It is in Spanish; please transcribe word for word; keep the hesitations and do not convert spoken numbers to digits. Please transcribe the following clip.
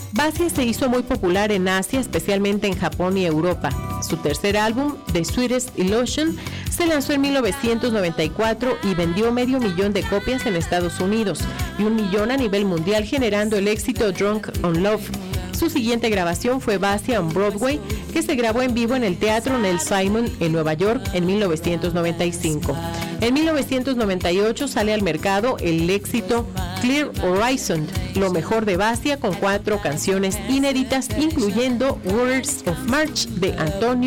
Basia se hizo muy popular en Asia, especialmente en Japón y Europa. Su tercer álbum, The Sweetest Illusion, se lanzó en mil novecientos noventa y cuatro y vendió medio millón de copias en Estados Unidos y un millón a nivel mundial, generando el éxito Drunk on Love. Su siguiente grabación fue Basia on Broadway, que se grabó en vivo en el Teatro Neil Simon en Nueva York en mil novecientos noventa y cinco. En mil novecientos noventa y ocho sale al mercado el éxito Clear Horizon, lo mejor de Basia, con cuatro canciones inéditas, incluyendo Words of March de Antonio